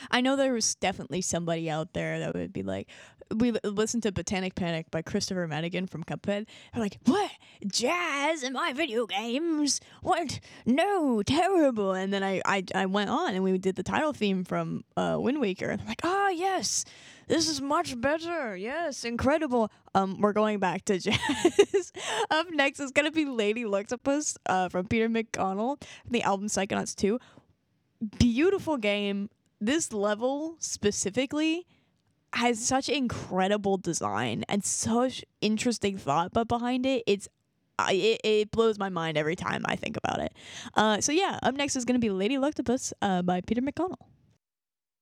I know there was definitely somebody out there that would be like, we listened to Botanic Panic by Christopher Madigan from Cuphead. They're like, what? Jazz in my video games? What? No, terrible. And then I went on and we did the title theme from Wind Waker. And I'm like, ah, yes, this is much better. Yes, incredible. We're going back to jazz. Up next is gonna be Lady Luctopus from Peter McConnell from the album Psychonauts 2. Beautiful game. This level specifically has such incredible design and such interesting thought but behind it. It blows my mind every time I think about it. So yeah, up next is going to be Lady Luctopus by Peter McConnell.